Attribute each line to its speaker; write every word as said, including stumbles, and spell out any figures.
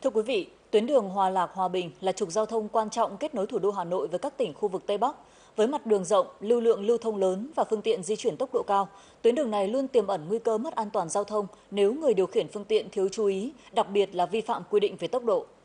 Speaker 1: Thưa quý vị, tuyến đường Hòa Lạc Hòa Bình là trục giao thông quan trọng kết nối thủ đô Hà Nội với các tỉnh khu vực Tây Bắc. Với mặt đường rộng, lưu lượng lưu thông lớn và phương tiện di chuyển tốc độ cao, tuyến đường này luôn tiềm ẩn nguy cơ mất an toàn giao thông nếu người điều khiển phương tiện thiếu chú ý, đặc biệt là vi phạm quy định về tốc độ.